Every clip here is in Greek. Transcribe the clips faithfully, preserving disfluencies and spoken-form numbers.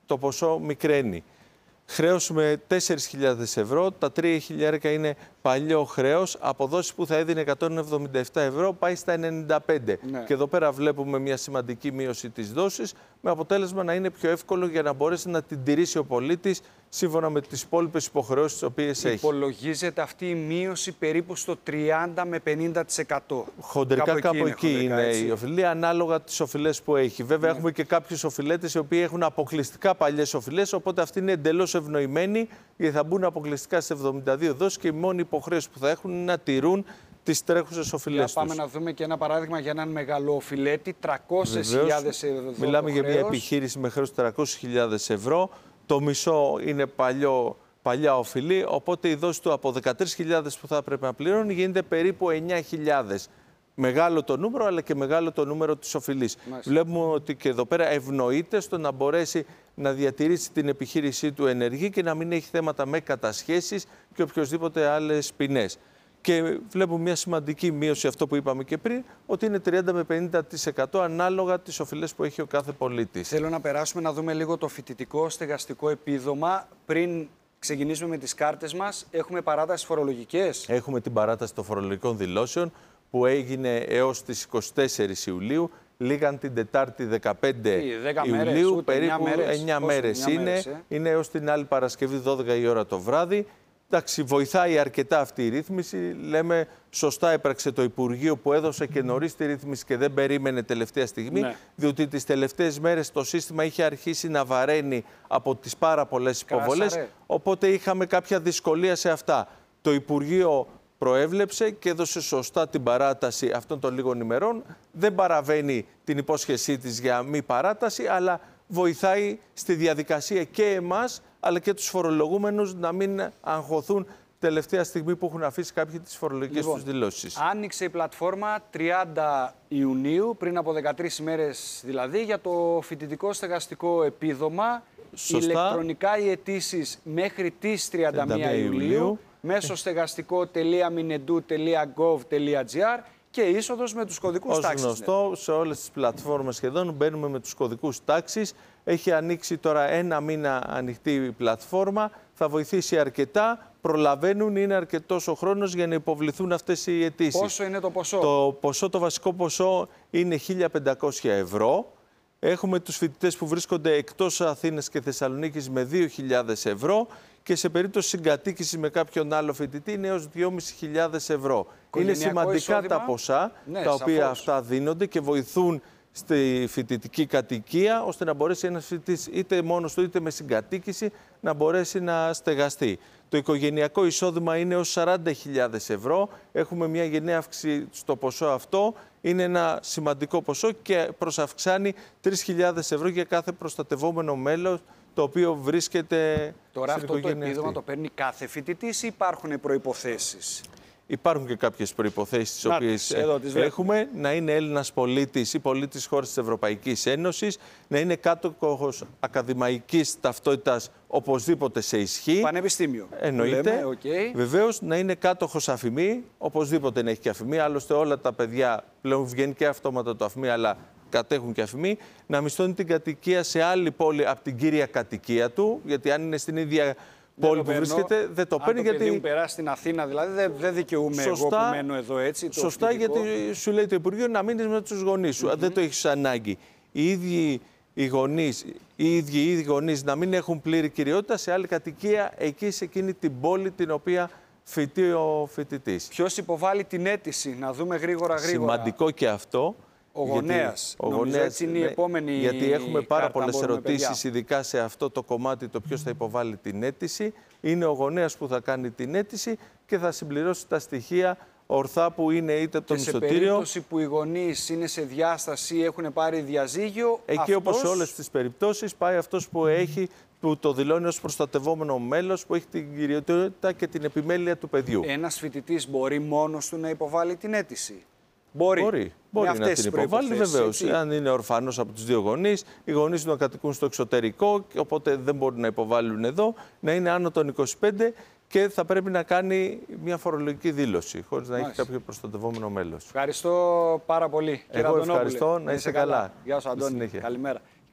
το ποσό μικραίνει. Χρέος με τέσσερις χιλιάδες ευρώ, τα τρία χιλιάρικα είναι παλιό χρέος, αποδόσεις που θα έδινε εκατόν εβδομήντα επτά ευρώ πάει στα ενενήντα πέντε. Ναι. Και εδώ πέρα βλέπουμε μια σημαντική μείωση της δόσης, με αποτέλεσμα να είναι πιο εύκολο για να μπορέσει να την τηρήσει ο πολίτης σύμφωνα με τις υπόλοιπες υποχρεώσεις τις οποίες έχει. Υπολογίζεται αυτή η μείωση περίπου στο τριάντα με πενήντα τοις εκατό. Χοντρικά κάπου, κάπου εκεί είναι, χοντρικά, είναι η οφειλή, ανάλογα τις οφειλές που έχει. Βέβαια, ναι. έχουμε και κάποιους οφειλέτες οι οποίοι έχουν αποκλειστικά παλιές οφειλές, οπότε αυτή είναι εντελώς ευνοημένοι, γιατί θα μπουν αποκλειστικά σε εβδομήντα δύο δόσεις και η μόνη υποχρέωση που θα έχουν είναι να τηρούν τις τρέχουσες οφειλές τους. Πάμε να δούμε και ένα παράδειγμα για έναν μεγαλοοφειλέτη, τριακόσιες χιλιάδες ευρώ. Μιλάμε για μια επιχείρηση με χρέος τριακόσιες χιλιάδες ευρώ. Το μισό είναι παλιό, παλιά οφειλή, οπότε η δόση του από δεκατρείς χιλιάδες που θα πρέπει να πληρώνει γίνεται περίπου εννιά χιλιάδες. Μεγάλο το νούμερο, αλλά και μεγάλο το νούμερο της οφειλής. Μάλιστα. Βλέπουμε ότι και εδώ πέρα ευνοείται στο να μπορέσει να διατηρήσει την επιχείρησή του ενεργή και να μην έχει θέματα με κατασχέσεις και οποιοσδήποτε άλλες ποινές. Και βλέπουμε μια σημαντική μείωση, αυτό που είπαμε και πριν, ότι είναι τριάντα με πενήντα τοις εκατό ανάλογα τις οφειλές που έχει ο κάθε πολίτης. Θέλω να περάσουμε να δούμε λίγο το φοιτητικό στεγαστικό επίδομα. Πριν ξεκινήσουμε με τις κάρτες μας, έχουμε παράταση φορολογικές. Έχουμε την παράταση των φορολογικών δηλώσεων που έγινε έως τις είκοσι τέσσερις Ιουλίου. Λίγαν την Τετάρτη δεκαπέντε Ιουλίου, μέρες, περίπου εννιά μέρες είναι. Μέρες, ε? Είναι έως την άλλη Παρασκευή δώδεκα η ώρα το βράδυ. Εντάξει, βοηθάει αρκετά αυτή η ρύθμιση. Λέμε, σωστά έπραξε το Υπουργείο που έδωσε και νωρίς τη ρύθμιση και δεν περίμενε τελευταία στιγμή, ναι. διότι τις τελευταίες μέρες το σύστημα είχε αρχίσει να βαραίνει από τις πάρα πολλές υποβολές, οπότε είχαμε κάποια δυσκολία σε αυτά. Το Υπουργείο προέβλεψε και έδωσε σωστά την παράταση αυτών των λίγων ημερών. Δεν παραβαίνει την υπόσχεσή της για μη παράταση, αλλά βοηθάει στη διαδικασία και εμάς, αλλά και τους φορολογούμενους να μην αγχωθούν τελευταία στιγμή που έχουν αφήσει κάποιοι τις φορολογικές λοιπόν, τους δηλώσεις. Άνοιξε η πλατφόρμα τριάντα Ιουνίου, πριν από δεκατρείς ημέρες δηλαδή, για το φοιτητικό στεγαστικό επίδομα. Σωστά. Ηλεκτρονικά οι αιτήσεις μέχρι τις τριάντα μία Ιουλίου, μέσω στεγαστικό τελεία μινεντού τελεία γκοβ τελεία τζι άρ και είσοδος με τους κωδικούς τάξης. Ως γνωστό, σε όλες τις πλατφόρμες σχεδόν μπαίνουμε με τους κωδικούς τάξης. Έχει ανοίξει τώρα ένα μήνα ανοιχτή η πλατφόρμα. Θα βοηθήσει αρκετά. Προλαβαίνουν, είναι αρκετός ο χρόνος για να υποβληθούν αυτές οι αιτήσεις. Πόσο είναι το ποσό? Το ποσό, το βασικό ποσό είναι χίλια πεντακόσια ευρώ. Έχουμε τους φοιτητές που βρίσκονται εκτός Αθήνας και Θεσσαλονίκης με δύο χιλιάδες ευρώ και σε περίπτωση συγκατοίκησης με κάποιον άλλο φοιτητή είναι έως δυόμισι χιλιάδες ευρώ. Είναι σημαντικά εισόδημα, τα ποσά ναι, τα οποία σαφώς. αυτά δίνονται και βοηθούν στη φοιτητική κατοικία, ώστε να μπορέσει ένας φοιτητής είτε μόνος του είτε με συγκατοίκηση να μπορέσει να στεγαστεί. Το οικογενειακό εισόδημα είναι ως σαράντα χιλιάδες ευρώ. Έχουμε μια γενναία αύξηση στο ποσό αυτό. Είναι ένα σημαντικό ποσό και προσαυξάνει τρεις χιλιάδες ευρώ για κάθε προστατευόμενο μέλος το οποίο βρίσκεται Τώρα στην αυτό το οικογένεια επίδομα αυτή. Το παίρνει κάθε φοιτητής ή υπάρχουν προϋποθέσεις? Υπάρχουν και κάποιες προϋποθέσεις τις οποίες έχουμε. Να είναι Έλληνας πολίτης ή πολίτης χώρας της Ευρωπαϊκής Ένωσης, να είναι κάτοχος ακαδημαϊκής ταυτότητας οπωσδήποτε σε ισχύ. Πανεπιστήμιο. Εννοείται. Okay. Βεβαίως να είναι κάτοχος αφημί, οπωσδήποτε να έχει και αφημί. Άλλωστε όλα τα παιδιά πλέον βγαίνει και αυτόματα το αφημί, αλλά κατέχουν και αφημί. Να μισθώνει την κατοικία σε άλλη πόλη από την κύρια κατοικία του, γιατί αν είναι στην ίδια πόλη που βρίσκεται, δεν το παίρνει. Αν γιατί παιδί μου περάσει στην Αθήνα, δηλαδή δεν δε δικαιούμαι σωστά, εγώ που μένω εδώ έτσι. Το σωστά, φοιτητικό. Γιατί σου λέει το Υπουργείο να μείνεις με τους γονείς σου. Mm-hmm. Δεν το έχεις ανάγκη. Οι ίδιοι οι γονείς, οι ίδιοι οι ίδιοι γονείς να μην έχουν πλήρη κυριότητα σε άλλη κατοικία εκεί σε εκείνη την πόλη την οποία φοιτεί ο φοιτητής. Ποιος υποβάλλει την αίτηση, να δούμε γρήγορα γρήγορα. Σημαντικό και αυτό. Ο γονέας. Ο γονέας έτσι είναι η επόμενη. Γιατί έχουμε πάρα πολλές ερωτήσεις, ειδικά σε αυτό το κομμάτι, το ποιος θα υποβάλει την αίτηση. Είναι ο γονέας που θα κάνει την αίτηση και θα συμπληρώσει τα στοιχεία ορθά που είναι είτε από το μισθωτήριο. Σε περίπτωση που οι γονείς είναι σε διάσταση ή έχουν πάρει διαζύγιο. Εκεί αυτός... όπως σε όλες τις περιπτώσεις πάει αυτός που έχει, που το δηλώνει ως προστατευόμενο μέλος, που έχει την κυριότητα και την επιμέλεια του παιδιού. Ένας φοιτητής μπορεί μόνος του να υποβάλει την αίτηση? Μπορεί. Μπορεί, μπορεί να την υποβάλει, βεβαίως. Αν είναι ορφανός από τους δύο γονείς, οι γονείς του να κατοικούν στο εξωτερικό, οπότε δεν μπορούν να υποβάλουν εδώ, να είναι άνω των είκοσι πέντε και θα πρέπει να κάνει μια φορολογική δήλωση, χωρίς να Μάλιστα. έχει κάποιο προστατευόμενο μέλος. Ευχαριστώ πάρα πολύ. Εγώ ευχαριστώ, να είσαι καλά. Γεια σου, Αντώνη. Καλημέρα.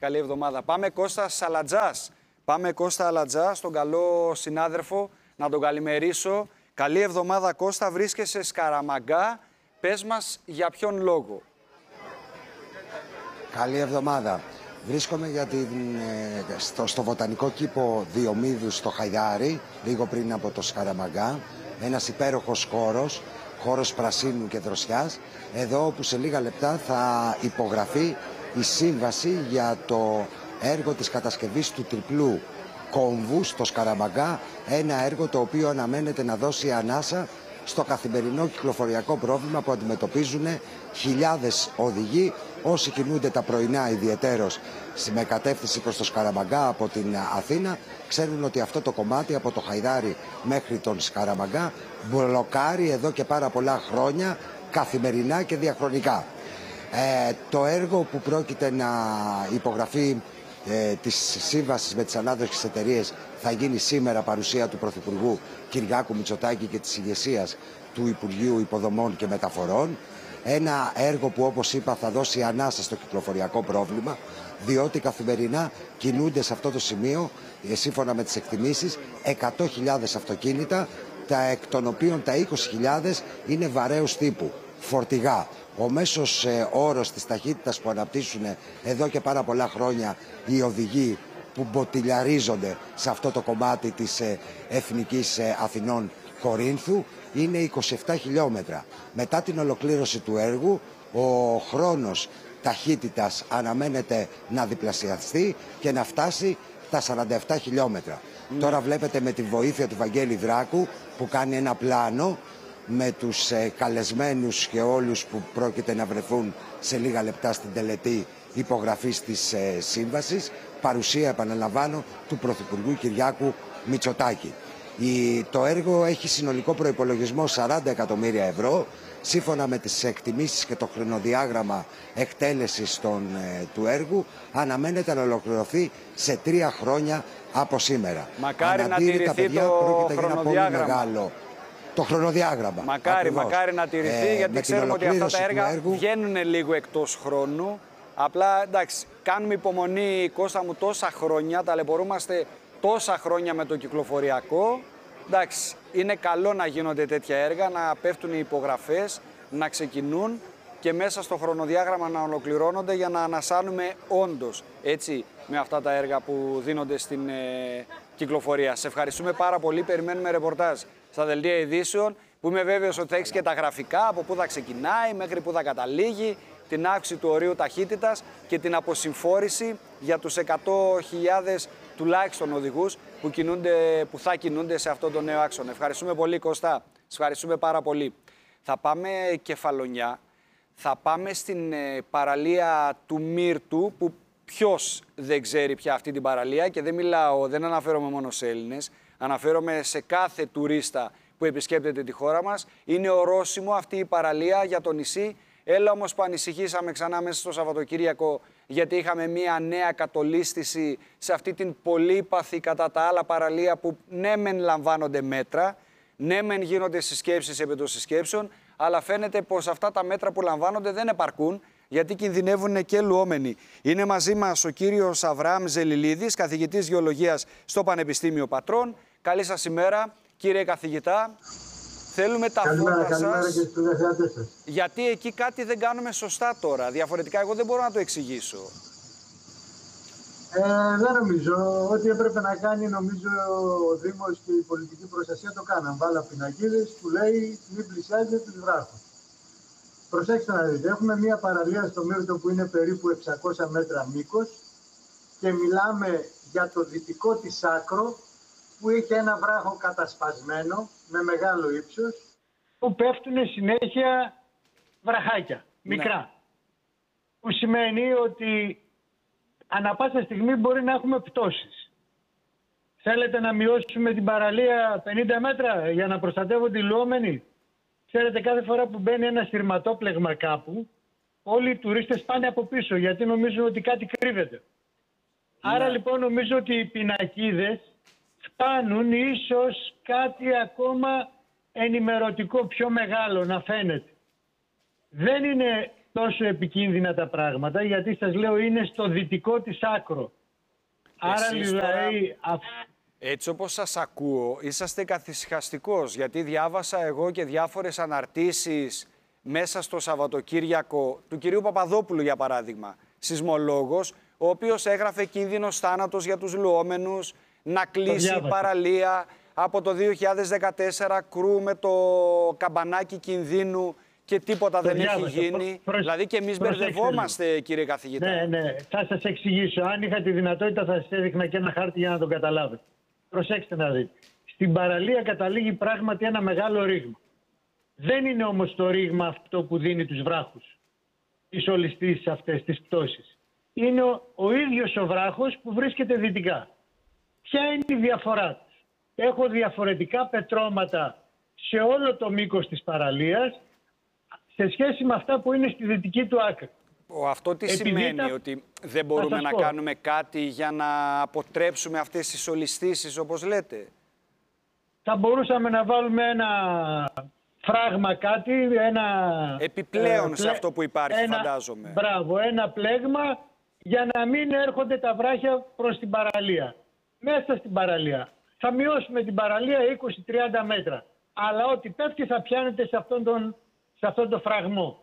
Καλή εβδομάδα. Πάμε Κώστα Αλατζάς. Πάμε Κώστα Αλατζά, στον καλό συνάδελφο, να τον καλημερίσω. Καλή εβδομάδα Κώστα, βρίσκεσαι Σκαραμαγκά. Πες μας για ποιον λόγο. Καλή εβδομάδα. Βρίσκομαι για την, στο, στο βοτανικό κήπο Διομήδου στο Χαϊδάρι, λίγο πριν από το Σκαραμαγκά. Ένας υπέροχος χώρος, χώρος πρασίνου και δροσιάς. Εδώ όπου σε λίγα λεπτά θα υπογραφεί η σύμβαση για το έργο της κατασκευής του τριπλού κόμβου στο Σκαραμαγκά. Ένα έργο το οποίο αναμένεται να δώσει ανάσα στο καθημερινό κυκλοφοριακό πρόβλημα που αντιμετωπίζουν χιλιάδες οδηγοί όσοι κινούνται τα πρωινά ιδιαιτέρως με κατεύθυνση προς το Σκαραμαγκά από την Αθήνα. Ξέρουν ότι αυτό το κομμάτι από το Χαϊδάρι μέχρι τον Σκαραμαγκά μπλοκάρει εδώ και πάρα πολλά χρόνια, καθημερινά και διαχρονικά. Ε, το έργο που πρόκειται να υπογραφεί ε, της σύμβασης με τις ανάδοχες εταιρείες θα γίνει σήμερα, παρουσία του Πρωθυπουργού Κυριάκου Μητσοτάκη και της ηγεσίας του Υπουργείου Υποδομών και Μεταφορών. Ένα έργο που, όπως είπα, θα δώσει ανάσα στο κυκλοφοριακό πρόβλημα, διότι καθημερινά κινούνται σε αυτό το σημείο, σύμφωνα με τις εκτιμήσεις, εκατό χιλιάδες αυτοκίνητα, τα εκ των οποίων τα είκοσι χιλιάδες είναι βαρέως τύπου, φορτηγά. Ο μέσος ε, όρος της ταχύτητας που αναπτύσσουν εδώ και πάρα πολλά χρόνια οι οδηγοί που μποτιλιαρίζονται σε αυτό το κομμάτι της ε, Εθνικής ε, Αθηνών Κορίνθου είναι είκοσι επτά χιλιόμετρα. Μετά την ολοκλήρωση του έργου, ο χρόνος ταχύτητας αναμένεται να διπλασιαστεί και να φτάσει τα σαράντα επτά χιλιόμετρα. Mm. Τώρα βλέπετε με τη βοήθεια του Βαγγέλη Δράκου που κάνει ένα πλάνο με τους ε, καλεσμένους και όλους που πρόκειται να βρεθούν σε λίγα λεπτά στην τελετή υπογραφής της ε, σύμβασης, παρουσία, επαναλαμβάνω, του Πρωθυπουργού Κυριάκου Μητσοτάκη. Η, το έργο έχει συνολικό προϋπολογισμό σαράντα εκατομμύρια ευρώ. Σύμφωνα με τις εκτιμήσεις και το χρονοδιάγραμμα εκτέλεσης των, ε, του έργου, αναμένεται να ολοκληρωθεί σε τρία χρόνια από σήμερα. Μακάρι να τηρηθεί παιδιά, το για ένα πολύ μεγάλο, το χρονοδιάγραμμα. Μακάρι, ακριβώς. μακάρι να τηρηθεί, ε, γιατί ξέρουμε ότι αυτά τα έργα έργου... βγαίνουν λίγο εκτός χρόνου. Απλά, εντάξει, κάνουμε υπομονή, Κώστα μου, τόσα χρόνια, ταλαιπωρούμαστε τόσα χρόνια με το κυκλοφοριακό. Εντάξει, είναι καλό να γίνονται τέτοια έργα, να πέφτουν οι υπογραφές, να ξεκινούν και μέσα στο χρονοδιάγραμμα να ολοκληρώνονται για να ανασάνουμε όντως, έτσι, με αυτά τα έργα που δίνονται στην ε, κυκλοφορία. Σε ευχαριστούμε πάρα πολύ, περιμένουμε ρεπορτάζ στα δελτία ειδήσεων, που είμαι βέβαιος ότι θα έχεις και τα γραφικά, από πού θα ξεκινάει, μέχρι πού θα καταλήγει, την αύξηση του ορίου ταχύτητας και την αποσυμφόρηση για τους εκατό χιλιάδες τουλάχιστον οδηγούς που, κινούνται, που θα κινούνται σε αυτό το νέο άξονα. Ευχαριστούμε πολύ, Κώστα. Σας ευχαριστούμε πάρα πολύ. Θα πάμε Κεφαλονιά, θα πάμε στην ε, παραλία του Μύρτου, που ποιος δεν ξέρει πια αυτή την παραλία, και δεν μιλάω, δεν αναφέρομαι μόνο σε Έλληνες, αναφέρομαι σε κάθε τουρίστα που επισκέπτεται τη χώρα μας. Είναι ορόσημο αυτή η παραλία για το νησί. Έλα όμως που ανησυχήσαμε ξανά μέσα στο Σαββατοκύριακο, γιατί είχαμε μία νέα κατολίσθηση σε αυτή την πολύπαθη κατά τα άλλα παραλία, που ναι μεν λαμβάνονται μέτρα, ναι μεν γίνονται συσκέψεις επί των συσκέψεων, αλλά φαίνεται πως αυτά τα μέτρα που λαμβάνονται δεν επαρκούν, γιατί κινδυνεύουν και λουόμενοι. Είναι μαζί μας ο κύριος Αβραάμ Ζελιλίδης, καθηγητής γεωλογίας στο Πανεπιστήμιο Πατρών. Καλή σας ημέρα, κύριε καθηγητά. Θέλουμε τα φώτα σας, γιατί εκεί κάτι δεν κάνουμε σωστά τώρα. Διαφορετικά εγώ δεν μπορώ να το εξηγήσω. Ε, δεν νομίζω. Ό,τι έπρεπε να κάνει, νομίζω ο Δήμος και η πολιτική προστασία το κάναν. Βάλα πινακίδες που λέει μην πλησιάζετε τους βράχους. Προσέξτε να δείτε, έχουμε μια παραλία στο Μύρτο που είναι περίπου εξακόσια μέτρα μήκος και μιλάμε για το δυτικό της άκρο, που είχε ένα βράχο κατασπασμένο με μεγάλο ύψος, που πέφτουν συνέχεια βραχάκια, μικρά. Ναι. Που σημαίνει ότι ανά πάσα στιγμή μπορεί να έχουμε πτώσεις. Θέλετε να μειώσουμε την παραλία πενήντα μέτρα για να προστατεύονται οι λουόμενοι? Ξέρετε, κάθε φορά που μπαίνει ένα σειρματόπλεγμα κάπου, όλοι οι τουρίστες πάνε από πίσω, γιατί νομίζουν ότι κάτι κρύβεται. Ναι. Άρα λοιπόν νομίζω ότι οι πινακίδες φτάνουν, ίσως κάτι ακόμα ενημερωτικό πιο μεγάλο να φαίνεται. Δεν είναι τόσο επικίνδυνα τα πράγματα, γιατί σας λέω είναι στο δυτικό της άκρο. Άρα δηλαδή... Τώρα, έτσι όπως σας ακούω, είσαστε καθησυχαστικός, γιατί διάβασα εγώ και διάφορες αναρτήσεις μέσα στο Σαββατοκύριακο του κυρίου Παπαδόπουλου, για παράδειγμα, σεισμολόγος, ο οποίος έγραφε κίνδυνος θάνατος για τους λουόμενους, να κλείσει η παραλία. Από το δύο χιλιάδες δεκατέσσερα κρούμε το καμπανάκι κινδύνου και τίποτα το δεν διάβασα. έχει γίνει. Προ... Δηλαδή και εμείς μπερδευόμαστε, κύριε καθηγητά. Ναι, ναι. Θα σας εξηγήσω. Αν είχα τη δυνατότητα θα σας έδειχνα και ένα χάρτη για να τον καταλάβετε. Προσέξτε να δείτε. Στην παραλία καταλήγει πράγματι ένα μεγάλο ρήγμα. Δεν είναι όμως το ρήγμα αυτό που δίνει τους βράχους, τις ολιστήσεις αυτές, τις πτώσεις. Είναι ο, ο ίδιος ο βράχος που βρίσκεται δυτικά. Ποια είναι η διαφορά τους? Έχω διαφορετικά πετρώματα σε όλο το μήκος της παραλίας σε σχέση με αυτά που είναι στη δυτική του άκρη. Αυτό τι Επειδή σημαίνει, τα... ότι δεν μπορούμε να πω. κάνουμε κάτι για να αποτρέψουμε αυτές τις ολιστήσεις, όπως λέτε? Θα μπορούσαμε να βάλουμε ένα φράγμα κάτι, ένα... Επιπλέον ε, σε αυτό που υπάρχει, ένα, φαντάζομαι. Μπράβο, ένα πλέγμα για να μην έρχονται τα βράχια προς την παραλία. Μέσα στην παραλία. Θα μειώσουμε την παραλία είκοσι με τριάντα μέτρα. Αλλά ό,τι πέφτει θα πιάνεται σε αυτόν τον, σε αυτόν τον φραγμό.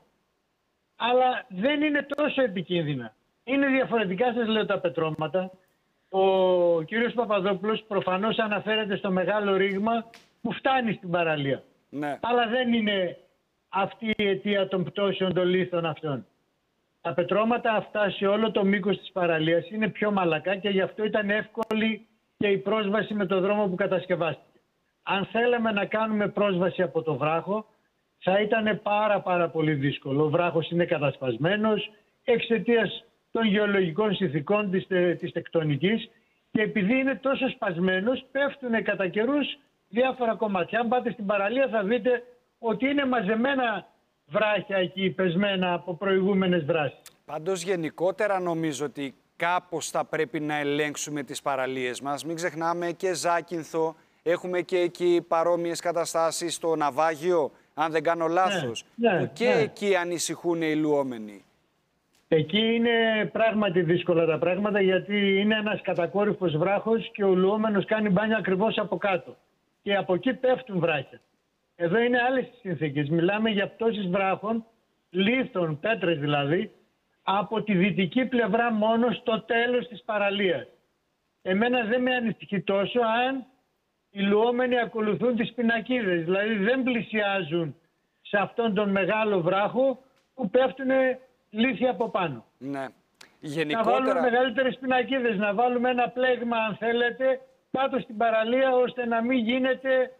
Αλλά δεν είναι τόσο επικίνδυνα. Είναι διαφορετικά, σας λέω, τα πετρώματα. Ο κύριος Παπαδόπουλος προφανώς αναφέρεται στο μεγάλο ρήγμα που φτάνει στην παραλία. Ναι. Αλλά δεν είναι αυτή η αιτία των πτώσεων των λίθων αυτών. Τα πετρώματα αυτά σε όλο το μήκος της παραλίας είναι πιο μαλακά και γι' αυτό ήταν εύκολη και η πρόσβαση με το δρόμο που κατασκευάστηκε. Αν θέλαμε να κάνουμε πρόσβαση από το βράχο, θα ήταν πάρα πάρα πολύ δύσκολο. Ο βράχος είναι κατασπασμένος εξαιτίας των γεωλογικών συνθηκών της, της τεκτονικής και επειδή είναι τόσο σπασμένος πέφτουν κατά καιρούς διάφορα κομμάτια. Αν πάτε στην παραλία θα δείτε ότι είναι μαζεμένα βράχια εκεί, πεσμένα από προηγούμενες δράσεις. Πάντως γενικότερα νομίζω ότι κάπως θα πρέπει να ελέγξουμε τις παραλίες μας. Μην ξεχνάμε και Ζάκυνθο, έχουμε και εκεί παρόμοιες καταστάσεις στο Ναυάγιο, αν δεν κάνω λάθος, ναι, ναι, που και ναι. εκεί ανησυχούν οι λουόμενοι. Εκεί είναι πράγματι δύσκολα τα πράγματα, γιατί είναι ένας κατακόρυφος βράχος και ο λουόμενος κάνει μπάνιο ακριβώς από κάτω. Και από εκεί πέφτουν βράχια. Εδώ είναι άλλες συνθήκες. Μιλάμε για πτώσεις βράχων, λίθων, πέτρες δηλαδή, από τη δυτική πλευρά μόνο στο τέλος της παραλίας. Εμένα δεν με ανησυχεί τόσο αν οι λουόμενοι ακολουθούν τις πινακίδες. Δηλαδή δεν πλησιάζουν σε αυτόν τον μεγάλο βράχο που πέφτουν λίθια από πάνω. Ναι. Γενικότερα... Να βάλουμε μεγαλύτερες πινακίδες, να βάλουμε ένα πλέγμα αν θέλετε κάτω στην παραλία ώστε να μην γίνεται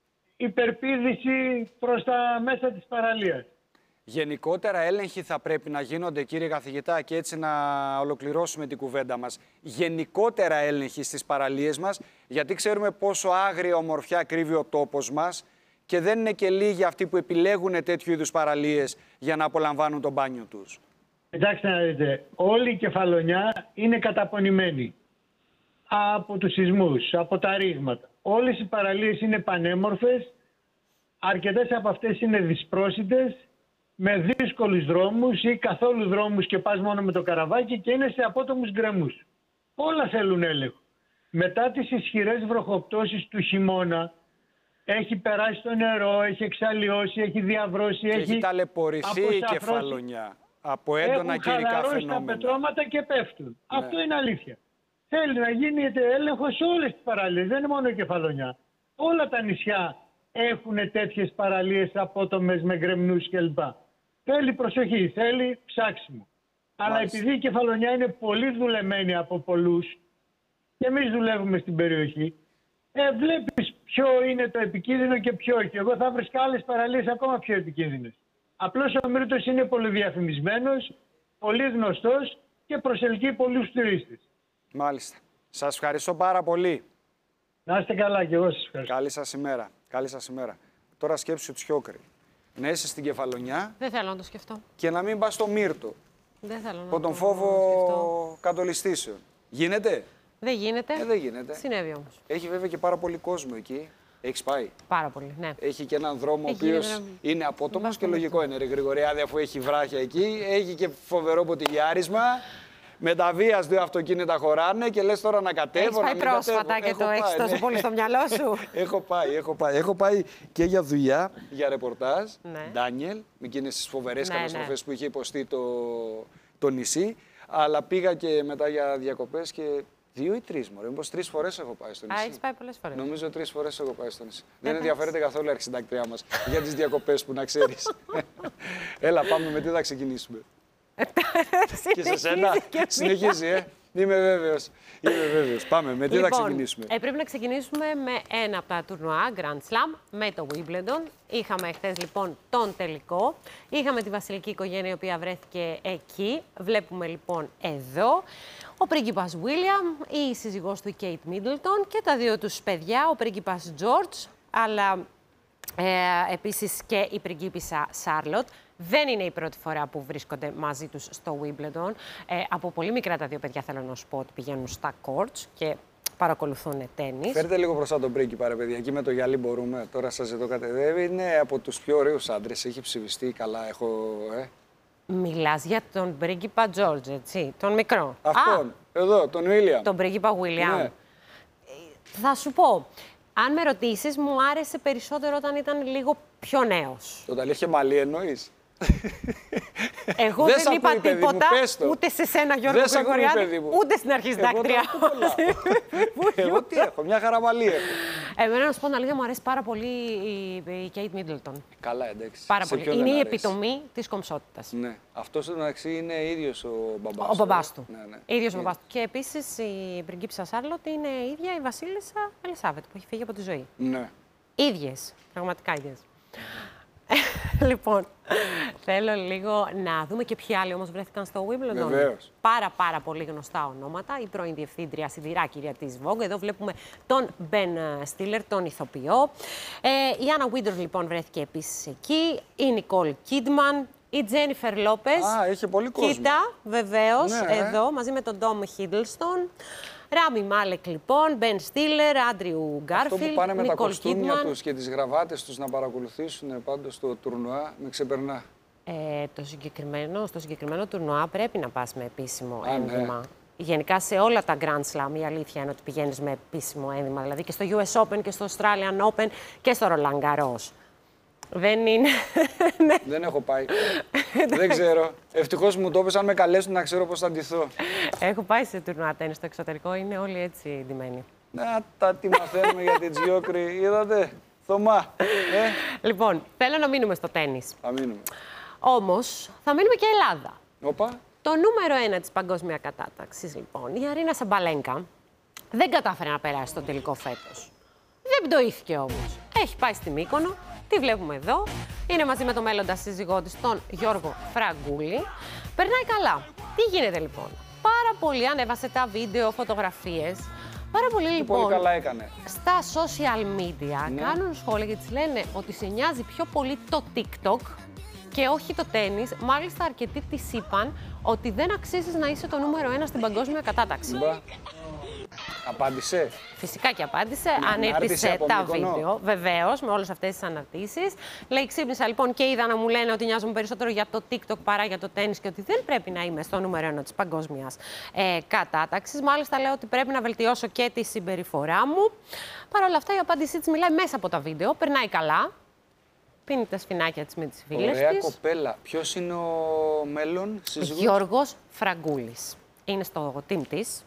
υπερπήδηση προς τα μέσα της παραλίας. Γενικότερα έλεγχοι θα πρέπει να γίνονται, κύριε καθηγητά, και έτσι να ολοκληρώσουμε την κουβέντα μας. Γενικότερα έλεγχοι στις παραλίες μας, γιατί ξέρουμε πόσο άγρια ομορφιά κρύβει ο τόπος μας και δεν είναι και λίγοι αυτοί που επιλέγουν τέτοιου είδους παραλίες για να απολαμβάνουν τον μπάνιο τους. Κοιτάξτε να δείτε, όλη η Κεφαλονιά είναι καταπονημένη από τους σεισμούς, από τα ρήγματα. Όλες οι παραλίες είναι πανέμορφες, αρκετές από αυτές είναι δυσπρόσιτες, με δύσκολους δρόμους ή καθόλου δρόμους και πας μόνο με το καραβάκι και είναι σε απότομους γκρεμούς. Όλα θέλουν έλεγχο. Μετά τις ισχυρές βροχοπτώσεις του χειμώνα, έχει περάσει το νερό, έχει εξαλλιώσει, έχει διαβρώσει, έχει, έχει ταλαιπωρηθεί η Κεφαλονιά από έντονα καιρικά φαινόμενα. Τα πετρώματα και πέφτουν. Ναι. Αυτό είναι αλήθεια. Θέλει να γίνεται έλεγχο σε όλες τις παραλίες, δεν είναι μόνο η Κεφαλονιά. Όλα τα νησιά έχουν τέτοιες παραλίες απότομες με γκρεμνούς κλπ. Θέλει προσοχή, θέλει ψάξιμο. Αλλά Μάλιστα. επειδή η Κεφαλονιά είναι πολύ δουλεμένη από πολλούς και εμείς δουλεύουμε στην περιοχή, ε, βλέπεις ποιο είναι το επικίνδυνο και ποιο όχι. Εγώ θα βρίσκα άλλες παραλίες ακόμα πιο επικίνδυνες. Απλώς ο Μύρτος είναι πολύ διαφημισμένος, πολύ γνωστός και προσελκύει πολλούς τουρίστες. Μάλιστα. Σας ευχαριστώ πάρα πολύ. Να είστε καλά και εγώ σας ευχαριστώ. Καλή σας ημέρα. Καλή σας ημέρα. Τώρα σκέψου Τσιόκρη. Να είσαι στην Κεφαλονιά. Δεν θέλω να το σκεφτώ. Και να μην πας στο Μύρτο. Δεν θέλω να από τον το φόβο σκεφτώ. κατολιστήσεων. Γίνεται. Δεν γίνεται. Ε, δεν γίνεται. Συνέβη όμως. Έχει βέβαια και πάρα πολύ κόσμο εκεί. Έχεις πάει? Πάρα πολύ, ναι. Έχει και έναν δρόμο ο οποίος ένα... είναι απότομος και λογικό είναι, ρε Γρηγοριάδη, αφού έχει βράχια εκεί. Έχει και φοβερό ποτηλιάρισμα. Με τα βίας δύο αυτοκίνητα χωράνε και λες τώρα να κατέβω. Έχεις πάει πρόσφατα και το έχεις τόσο πολύ στο μυαλό σου. Έχω πάει, έχω πάει. Έχω πάει και για δουλειά, για ρεπορτάζ. Ναι. Ντάνιελ, με εκείνες τις φοβερές ναι, καταστροφές ναι. που είχε υποστεί το, το νησί. Αλλά πήγα και μετά για διακοπές και δύο ή τρεις, μωρέ. Μήπως τρεις φορές έχω πάει στο νησί. Α, έχεις πάει πολλές φορές. Νομίζω τρεις φορές έχω πάει στο νησί. Δεν ενδιαφέρεται καθόλου η αρχισυντάκτριά μας για τις διακοπές που να ξέρεις. Έλα, πάμε με τι θα ξεκινήσουμε. Και σε σένα συνεχίζει, ε. Είμαι βέβαιος. Είμαι βέβαιος. Πάμε, με τι λοιπόν, θα ξεκινήσουμε. Ε, πρέπει να ξεκινήσουμε με ένα από τα τουρνουά, Grand Slam, με το Wimbledon. Είχαμε χθες λοιπόν τον τελικό. Είχαμε τη βασιλική οικογένεια η οποία βρέθηκε εκεί. Βλέπουμε λοιπόν εδώ ο πρίγκιπας William, η σύζυγός του η Kate Middleton και τα δύο τους παιδιά, ο πρίγκιπας George, αλλά ε, επίσης και η πριγκίπισσα Charlotte. Δεν είναι η πρώτη φορά που βρίσκονται μαζί τους στο Wimbledon. Ε, από πολύ μικρά τα δύο παιδιά θέλω να σου πω ότι πηγαίνουν στα courts και παρακολουθούν τένις. Φέρτε λίγο μπροστά τον πρίγκιπα, ρε παιδιά. Εκεί με το γυαλί μπορούμε. Τώρα σας εδώ κατεδεύει. Είναι από τους πιο ωραίους άντρες. Έχει ψηφιστεί καλά. Έχω, ε. Μιλάς για τον πρίγκιπα George, έτσι, τον μικρό. Αυτόν, Α, εδώ, τον William. Τον πρίγκιπα William. Ναι. Θα σου πω, αν με ρωτήσεις, μου άρεσε περισσότερο όταν ήταν λίγο πιο νέος. Όταν είχε μαλλί εννοείς. Εγώ δεν, δεν είπα τίποτα, μου, ούτε σε σένα Γιώργο Γρηγοριάδη, ούτε στην αρχισυντάκτρια. Εγώ τι έχω, μια χαραμαλή έχω. Εμένα να σου πω την αλήθεια, μου αρέσει πάρα πολύ η Kate Middleton. Καλά, εντάξει. Πάρα πολύ. Είναι η επιτομή της κομψότητας. Ναι. Αυτός εντάξει είναι ίδιος ο μπαμπάς του. Ο μπαμπάς του. Ναι, ναι. Ίδιος ο μπαμπάς του. Και επίσης η πριγκίπισσα Σάρλοτ είναι ίδια η βασίλισσα Ελισάβετ που έχει φύγει από τη ζωή. Ναι. Ίδιες. Πραγματικά ίδιες. Λοιπόν, θέλω λίγο να δούμε και ποιοι άλλοι όμως βρέθηκαν στο Wimbledon. Βεβαίως. Πάρα πάρα πολύ γνωστά ονόματα. Η πρώην διευθύντρια σιδηράκυρια της Vogue. Εδώ βλέπουμε τον Ben Stiller, τον ηθοποιό. Ε, η Anna Wintour λοιπόν βρέθηκε επίσης εκεί. Η Nicole Kidman. Η Τζένιφερ Λόπες. Α, είχε πολύ κόσμο. Κοίτα, βεβαίως, ναι. εδώ, μαζί με τον Ντόμ Χίντλστον. Ράμι Μάλεκ, λοιπόν, Μπεν Στίλερ, Άντριου Γκάρφιλ, Αυτό που πάνε με τα κοστούμια Kidman. τους και τις γραβάτες τους να παρακολουθήσουν πάντως το τουρνουά, με ξεπερνά. Ε, το συγκεκριμένο, στο συγκεκριμένο τουρνουά πρέπει να πας με επίσημο Α, ένδυμα. Ναι. Γενικά σε όλα τα Grand Slam η αλήθεια είναι ότι πηγαίνεις με επίσημο ένδυμα. Δηλαδή και στο γιου ες Open και στο Australian Open και στο Roland Garros. Δεν είναι. Δεν έχω πάει. Δεν ξέρω. Ευτυχώς μου το είπες, αν με καλέσουν να ξέρω πώς θα ντυθώ. Έχω πάει σε τουρνουά τένις στο εξωτερικό, είναι όλοι έτσι ντυμένοι. Να τα τι μαθαίνουμε για την Τζιόκρη, είδατε. Θωμά. Ε? Λοιπόν, θέλω να μείνουμε στο τένις. Θα μείνουμε. Όμως, θα μείνουμε και Ελλάδα. Όπα. Το νούμερο ένα της παγκόσμια κατάταξης, λοιπόν, η Αρίνα Σαμπαλένκα, δεν κατάφερε να περάσει στον τελικό φέτος. Δεν πτωήθηκε όμως. Έχει πάει στη Μύκονο, τη βλέπουμε εδώ. Είναι μαζί με το μέλλοντα σύζυγό της, τον Γιώργο Φραγκούλη. Περνάει καλά. Τι γίνεται λοιπόν? Πάρα πολύ ανέβασε τα βίντεο, φωτογραφίες. Πάρα πολύ και λοιπόν. Πολύ καλά έκανε. Στα social media ναι. κάνουν σχόλια και της λένε ότι σε νοιάζει πιο πολύ το TikTok και όχι το τένις. Μάλιστα, αρκετοί της είπαν ότι δεν αξίζεις να είσαι το νούμερο ένα στην παγκόσμια κατάταξη. Μπα. Απάντησε. Φυσικά και απάντησε. Να, ανέπτυσε τα βίντεο, βεβαίως, με όλες αυτές τις αναρτήσεις. Λέει, ξύπνησα λοιπόν και είδα να μου λένε ότι νοιάζομαι περισσότερο για το TikTok παρά για το τένις και ότι δεν πρέπει να είμαι στο νούμερο ένα της παγκόσμιας ε, κατάταξης. Μάλιστα, λέω ότι πρέπει να βελτιώσω και τη συμπεριφορά μου. Παρ' όλα αυτά, η απάντησή της μιλάει μέσα από τα βίντεο. Περνάει καλά. Πίνει τα σφινάκια της με τις φίλες της. Ωραία κοπέλα. Ποιος είναι ο μέλλον σύζυγος? Γιώργος Φραγκούλης. Είναι στο team της.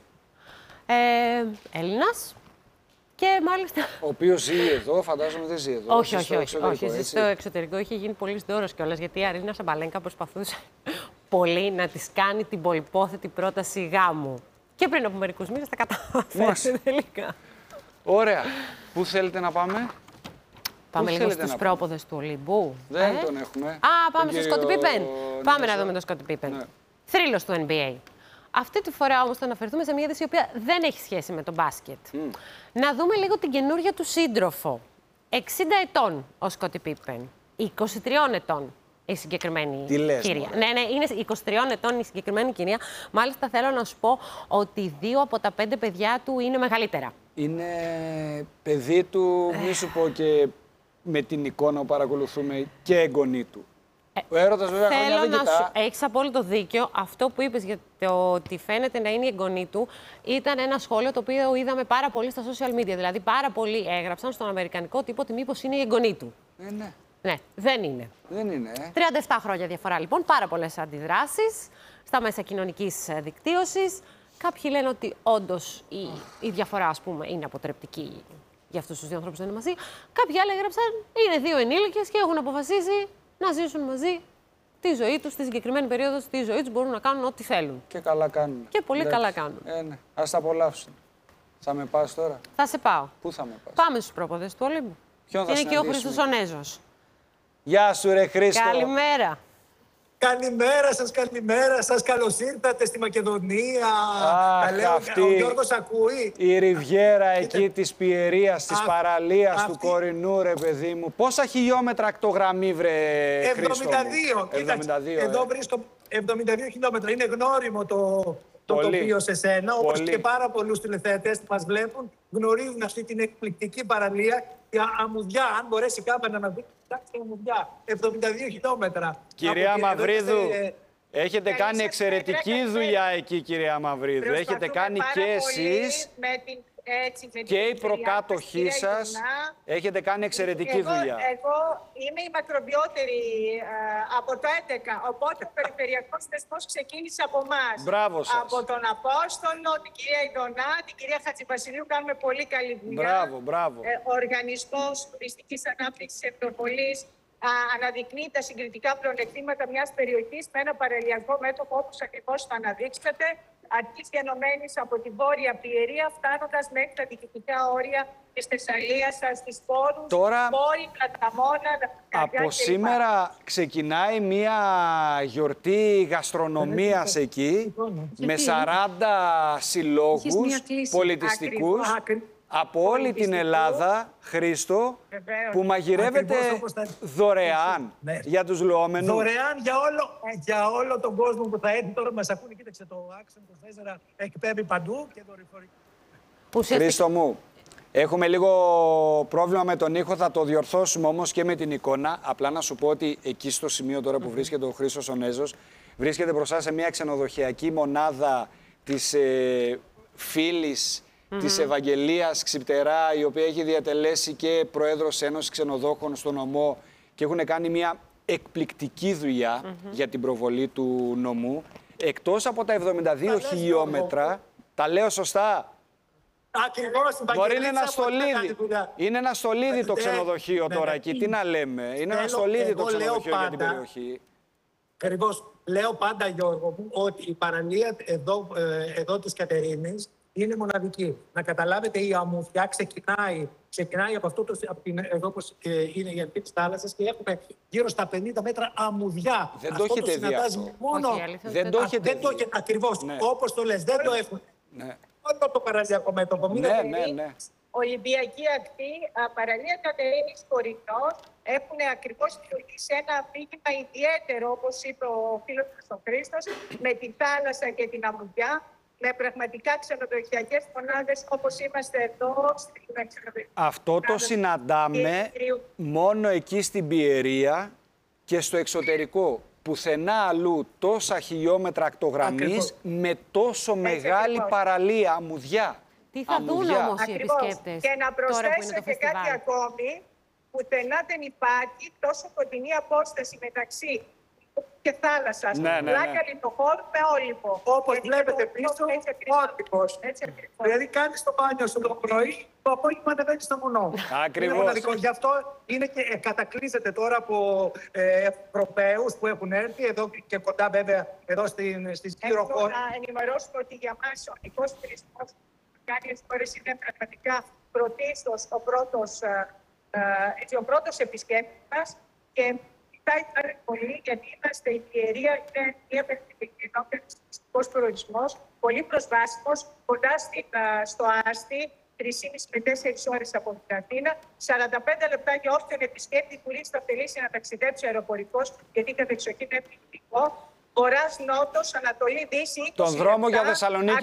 Ε, Έλληνας. Και μάλιστα. Ο οποίος ζει εδώ, φαντάζομαι δεν ζει εδώ. Όχι, όχι, όχι. όχι. Ζει στο εξωτερικό, είχε γίνει πολύ δώρος κιόλας. Γιατί η Αρίνα Σαμπαλένκα προσπαθούσε πολύ να της κάνει την πολυπόθετη πρόταση γάμου. Και πριν από μερικούς μήνες τα κατάφερε τελικά. Ωραία. Πού θέλετε να πάμε? Πάμε λίγο στους πρόποδες του Ολυμπού. Δεν ε? τον έχουμε. Α, πάμε στο Σκότι Πίπεν. Ναι, πάμε να δούμε τον Σκότι Πίπεν. Ναι. Θρύλος του N B A. Αυτή τη φορά όμως θα αναφερθούμε σε μια είδηση η οποία δεν έχει σχέση με τον μπάσκετ. Mm. Να δούμε λίγο την καινούργια του σύντροφο. εξήντα ετών ο Σκότι Πίπεν. είκοσι τριών ετών η συγκεκριμένη Τι λες, κυρία. μωρέ. Ναι, ναι, είναι είκοσι τριών ετών η συγκεκριμένη κυρία. Μάλιστα θέλω να σου πω ότι δύο από τα πέντε παιδιά του είναι μεγαλύτερα. Είναι παιδί του, μη σου πω και με την εικόνα που παρακολουθούμε, και εγγονή του. Ο έρωτας βέβαια χρόνια δεν κοιτά. Έχεις απόλυτο δίκιο. Αυτό που είπες για το ότι φαίνεται να είναι η εγγονή του ήταν ένα σχόλιο το οποίο είδαμε πάρα πολύ στα social media. Δηλαδή, πάρα πολλοί έγραψαν στον αμερικανικό τύπο ότι μήπως είναι η εγγονή του. Ε, ναι. Ναι, δεν είναι. Δεν είναι. Ε. τριάντα επτά χρόνια διαφορά λοιπόν, πάρα πολλές αντιδράσεις στα μέσα κοινωνικής δικτύωσης. Κάποιοι λένε ότι όντως η, η διαφορά, ας πούμε, είναι αποτρεπτική για αυτούς τους δύο ανθρώπους που είναι μαζί. Κάποιοι άλλοι έγραψαν είναι δύο ενήλικες και έχουν αποφασίσει να ζήσουν μαζί τη ζωή τους, στη συγκεκριμένη περίοδο τη ζωή τους μπορούν να κάνουν ό,τι θέλουν. Και καλά κάνουν. Και πολύ Εντάξει. καλά κάνουν. Ε, ναι. Ας τα απολαύσουν. Θα με πας τώρα. Θα σε πάω. Πού θα με πας? Πάμε στους πρόποδες του Ολύμπου. Ποιον θα είναι και ο Χρήστος ο Νέζος. Γεια σου ρε Χρήστο. Καλημέρα. Καλημέρα σας, καλημέρα σας. Καλώς ήρθατε στη Μακεδονία. Αχ, λέω, αυτή ο Γιώργος ακούει. Η ριβιέρα εκεί της Πιερίας, της Α, παραλίας αυτή... του Κορινού, ρε παιδί μου. Πόσα χιλιόμετρα ακτογραμμή, βρε Χρήστο? εβδομήντα δύο. εβδομήντα δύο. Εδώ ε. βρίσκω εβδομήντα δύο χιλιόμετρα. Είναι γνώριμο το, το τοπίο σε σένα. Όπως και πάρα πολλούς τηλεθεατές που μας βλέπουν γνωρίζουν αυτή την εκπληκτική παραλία. Η αμμουδιά, αν μπορέσει κάπου να δει, κοιτάξτε αμμουδιά. εβδομήντα δύο χιλιόμετρα. Κυρία από Μαυρίδου, ε, έχετε κάνει εξαιρετική δουλειά εκεί, κυρία Μαυρίδου. Έχετε κάνει και εσείς έτσι, και οι προκάτοχοί σας. Έχετε κάνει εξαιρετική εγώ, δουλειά. Εγώ είμαι η μακροβιότερη ε, από το έντεκα, οπότε ο περιφερειακός θεσμός ξεκίνησε από εμάς. Μπράβο σας. Από τον Απόστολο, την κυρία Ιδονά, την κυρία Χατζηβασιλείου, κάνουμε πολύ καλή δουλειά. Μπράβο, μπράβο. Ε, ο Οργανισμός Τουριστικής Ανάπτυξης Ευτροπολής Α, αναδεικνύει τα συγκριτικά πλεονεκτήματα μιας περιοχής με ένα παραλιακό μέτωπο, όπως ακριβώς το αναδείξατε, αρχής γενομένης από την βόρεια Πιερία, φτάνοντας μέχρι τα διοικητικά όρια της Θεσσαλίας, της Πόρους, Τώρα, Πόρη, Πλαταμόνα, από σήμερα ξεκινάει μια γιορτή γαστρονομίας εκεί, με σαράντα συλλόγους πολιτιστικούς. Από όλη την Ελλάδα, Χρήστο, Βεβαίως. που μαγειρεύεται δωρεάν ναι. για τους λουόμενους. Δωρεάν για όλο, για όλο τον κόσμο που θα έρθει. Τώρα μας ακούνε, κοίταξε το άξιο του τέσσερα εκπέμπει παντού και δορυφορικά. Χρήστο μου, έχουμε λίγο πρόβλημα με τον ήχο, θα το διορθώσουμε όμως και με την εικόνα. Απλά να σου πω ότι εκεί στο σημείο τώρα που βρίσκεται ο Χρήστος ο Νέζος, βρίσκεται μπροστά σε μια ξενοδοχειακή μονάδα της ε, φίλης Mm-hmm. της Ευαγγελίας Ξυπτερά, η οποία έχει διατελέσει και Πρόεδρος Ένωσης Ξενοδόχων στο νομό και έχουν κάνει μια εκπληκτική δουλειά mm-hmm. για την προβολή του νομού. Εκτός από τα εβδομήντα δύο χιλιόμετρα, τα λέω σωστά? Ακριβώς, μπορεί είναι ένα στολίδι. Είναι ένα στολίδι το ξενοδοχείο τώρα εκεί. Τι να λέμε, είναι ένα στολίδι το ξενοδοχείο για την περιοχή. Ακριβώς. Λέω πάντα, Γιώργο μου, ότι η παραλία εδώ, εδώ της Κατερίνης είναι μοναδική. Να καταλάβετε, η αμμουδιά ξεκινάει, ξεκινάει από αυτό το, από την, εδώ όπως είναι η αρχή της θάλασσας και έχουμε γύρω στα πενήντα μέτρα αμμουδιά. Δεν αυτό το έχετε το δει αυτό. Μόνο... Όχι, δεν το έχετε δεν δει. Το, ακριβώς, ναι. Όπως το λες, δεν το έχουν. Ναι. Όλο το παραλιακό μέτωπο. Ναι, ναι, ναι, ναι. Ολυμπιακή ακτή, παραλία Κατερίνης Κορινός, έχουν ακριβώς δημιουργήσει ένα αφήγημα ιδιαίτερο, όπως είπε ο φίλος μας ο Χρήστος, με τη θάλασσα και την αμμουδιά, με πραγματικά ξενοδοχειακές μονάδες όπως είμαστε εδώ στην ξενοδοχεία. Αυτό το συναντάμε μόνο εκεί στην Πιερία και στο εξωτερικό. Πουθενά αλλού τόσα χιλιόμετρα ακτογραμμής με τόσο Έτσι, μεγάλη ακριβώς. παραλία, αμμουδιά. Τι θα δουν όμως οι επισκέπτες? Και να προσθέσω και φεστιβάλ. κάτι ακόμη, πουθενά δεν υπάρχει τόσο κοντινή απόσταση μεταξύ και θάλασσας. Ναι, ναι, ναι. Πλάκα λιθοχώρου με όλυπο. Όπως βλέπετε πίσω, όρτικος. Δηλαδή κάνεις το μπάνιο σου το πρωί, το απόγευμα ανεβαίνεις στο βουνό. Ακριβώς. Γι' αυτό είναι και ε, κατακλείζεται τώρα από ε, Ευρωπαίους που έχουν έρθει εδώ και κοντά βέβαια εδώ στην, στη Σκύρο χώρα. Να ενημερώσουμε ότι για μας ο οδικός τουρισμός κάποιες φορές είναι πραγματικά πρωτίστως ο πρώτος, ε, ε, ο πρώτος επισκέπτης μας και κοιτάει πάρα πολύ, γιατί είμαστε η Πιερία, είναι μια περιφερειακός προορισμός, πολύ προσβάσιμος, κοντά στην, στο Άστι, τρεις και μισή με τέσσερις ώρες από την Αθήνα, σαράντα πέντε λεπτά για όποιον επισκέπτη που θα θελήσει να ταξιδέψει αεροπορικός, γιατί κατεξοχήν είναι επιθυμητικό. Βορράς, Νότος, Ανατολή, Δύση. Τον δρόμο για Θεσσαλονίκη,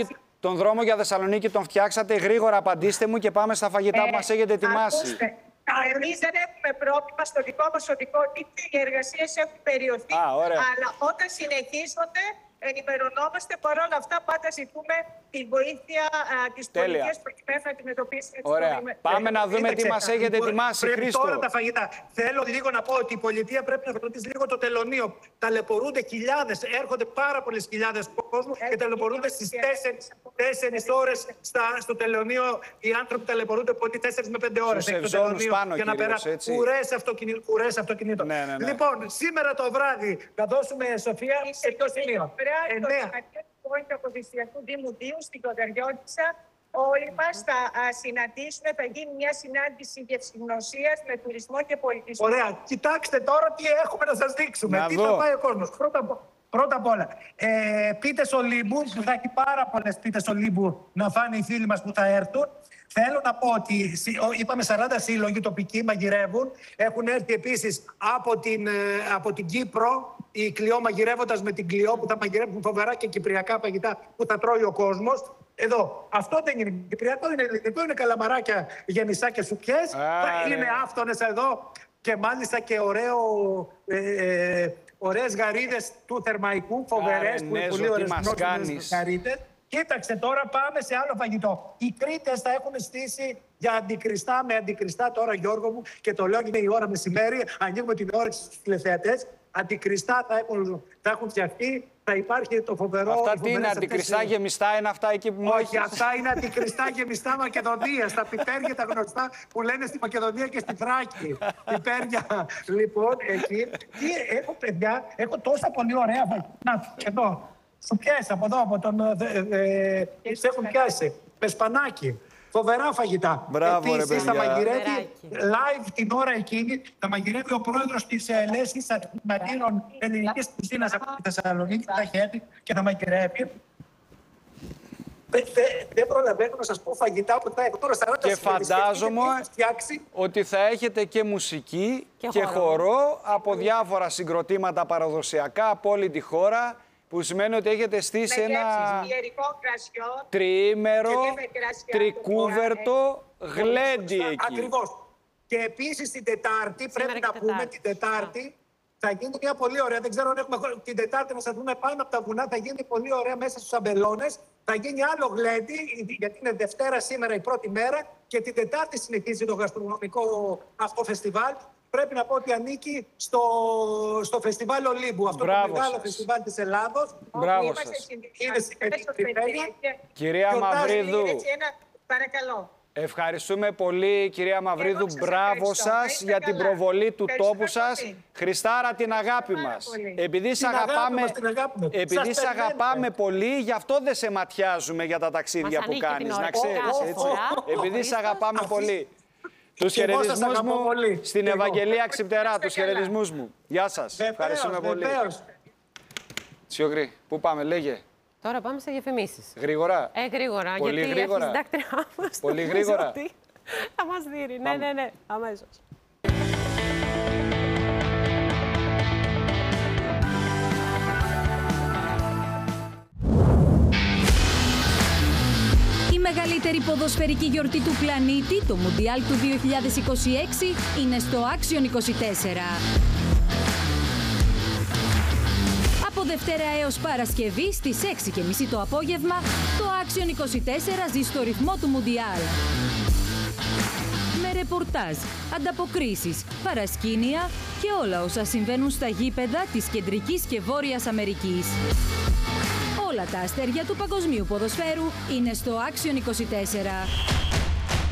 τον δρόμο για Θεσσαλονίκη τον φτιάξατε? Γρήγορα απαντήστε μου και πάμε στα φαγητά ε, που μας έχετε ετοιμάσει. Ακούστε, εμείς δεν έχουμε πρόβλημα στο δικό μας οδικό δίκτυο, οι εργασίες έχουν περιοθεί, Α, αλλά όταν συνεχίζονται ενημερωνόμαστε. Παρ' όλα αυτά, πάντα ζητούμε τη βοήθεια της πολιτείας προκειμένου να αντιμετωπίσουμε τις προβλήματα. Πάμε να δούμε τι μας έχετε ετοιμάσει, Πρέπει Χρήστο. τώρα τα φαγητά. Θέλω λίγο να πω ότι η πολιτεία πρέπει να φροντίσει λίγο το τελωνείο. Ταλαιπωρούνται χιλιάδες, έρχονται πάρα πολλές χιλιάδες κόσμου και ταλαιπωρούνται στις τέσσερις ώρες στο τελωνείο. Οι άνθρωποι ταλαιπωρούνται πολύ τέσσερις με πέντε ώρες στο τελωνείο για να περάσουν. Κουρές αυτοκινήτων. Ναι, ναι, ναι. Λοιπόν, σήμερα το βράδυ θα δώσουμε, Σοφία, σε ποιο σημείο? Το Δημοτικό Αποδιστριακού Δήμου Δίου στην Κονταριώτισσα. Όλοι μας θα α, συναντήσουμε, θα γίνει μια συνάντηση γευσηγνωσίας με τουρισμό και πολιτισμό. Ωραία. Κοιτάξτε τώρα τι έχουμε να σας δείξουμε. Να τι δω. θα πάει ο κόσμος. Πρώτα, πρώτα απ' όλα, ε, πίτες Ολύμπου, που θα έχει πάρα πολλές πίτες Ολύμπου να φάνε οι φίλοι μας που θα έρθουν. Θέλω να πω ότι είπαμε σαράντα σύλλογοι τοπικοί μαγειρεύουν. Έχουν έρθει επίσης από την, από την Κύπρο οι Κλειό μαγειρεύοντας με την Κλειό, που θα μαγειρεύουν φοβερά και κυπριακά παγιτά που θα τρώει ο κόσμος. Εδώ, αυτό δεν είναι κυπριακό, είναι ελληνικό, είναι καλαμαράκια γεμισά και σουπιές. Θα είναι άφτονες εδώ και μάλιστα και ωραίο, ε, ε, ωραίες γαρίδες του Θερμαϊκού, φοβερές, Άρα, που είναι πολύ ωραίες νότιες γαρίδες. Κοίταξε, τώρα πάμε σε άλλο φαγητό. Οι Κρήτες θα έχουν στήσει για αντικριστά με αντικριστά τώρα, Γιώργο μου, και το λέω είναι η ώρα μεσημέρι, ανοίγουμε την όρεξη στους τηλεθεατές. Αντικριστά θα έχουν, θα έχουν φτιαχτεί, θα υπάρχει το φοβερό... Αυτά τι είναι, αντικριστά αυτές... γεμιστά είναι αυτά εκεί που μου Όχι, αυτά είναι αντικριστά γεμιστά Μακεδονίας. Τα πιπέρια τα γνωστά που λένε στη Μακεδονία και στη Θράκη. Πιπέρια, λοιπόν, εκεί. Τι έχω, παιδιά, έχω τόσα πολύ ωραία φαγητά. Να, εδώ. Σου πιάσει από εδώ, από τον... Ε, ε, σε έχουν πιάσει. Με σπανάκι. Φοβερά φαγητά. Μπράβο, επίσης, θα μαγειρεύει live την ώρα εκείνη, θα μαγειρεύει ο πρόεδρος της Λέσχης Αντιμετήρων Ελληνικής Κουζίνας από τη Θεσσαλονίκη, θα έχει έρθει και θα μαγειρεύει. Δεν προλαβαίνω να σας πω φαγητά που θα έχω τώρα σαράντα. Και φαντάζομαι ότι θα έχετε και μουσική και, και χορό. χορό από διάφορα συγκροτήματα παραδοσιακά από όλη τη χώρα. Που σημαίνει ότι έχετε στήσει με ένα κρασιό, τριήμερο, τρικούβερτο, γλέντι εκεί. Ακριβώς. Και επίσης την Τετάρτη, σήμερα πρέπει να τετάρτη. πούμε, την Τετάρτη θα γίνει μια πολύ ωραία, δεν ξέρω αν έχουμε την Τετάρτη να σας δούμε πάνω από τα βουνά, θα γίνει πολύ ωραία μέσα στους αμπελώνες. Θα γίνει άλλο γλέντι, γιατί είναι Δευτέρα σήμερα η πρώτη μέρα και την Τετάρτη συνεχίζει το γαστρονομικό αυτό φεστιβάλ. Πρέπει να πω ότι ανήκει στο, στο φεστιβάλ Ολύμπου, αυτό Μπράβο το μεγάλο σας. φεστιβάλ της Ελλάδος. Μπράβο σας. Είναι συγκεκριμένη. Κυρία Μαυρίδου, παρακαλώ. Ευχαριστούμε πολύ, κυρία Μαυρίδου. Μπράβο σας για την προβολή του τόπου σας. Χριστάρα, την αγάπη μας. Επειδή σε αγαπάμε, επειδή σε αγαπάμε πολύ, γι' αυτό δεν σε ματιάζουμε για τα ταξίδια που κάνεις. Να ξέρεις, έτσι. Επειδή σε αγαπάμε πολύ. Τους χαιρετισμούς μου στην Ευαγγελία Ξυπτερά, τους χαιρετισμούς μου. Γεια σας. Ευχαριστούμε πολύ. Σιωγρή, πού πάμε, λέγε. Τώρα πάμε σε διαφημίσεις. Γρήγορα. Ε, γρήγορα. Πολύ γιατί γρήγορα. η συντάκτριά μας Πολύ γρήγορα. Θα μας δίνει. Ναι, ναι, ναι. Αμέσως. Η μεγαλύτερη ποδοσφαιρική γιορτή του πλανήτη, το Μουντιάλ του δύο χιλιάδες είκοσι έξι, είναι στο Άξιον είκοσι τέσσερα. Από Δευτέρα έως Παρασκευή στις έξι και μισή το απόγευμα, το Άξιον είκοσι τέσσερα ζει στο ρυθμό του Μουντιάλ. Με ρεπορτάζ, ανταποκρίσεις, παρασκήνια και όλα όσα συμβαίνουν στα γήπεδα της Κεντρικής και Βόρειας Αμερικής. Όλα τα αστέρια του παγκοσμίου ποδοσφαίρου είναι στο Άξιον είκοσι τέσσερα.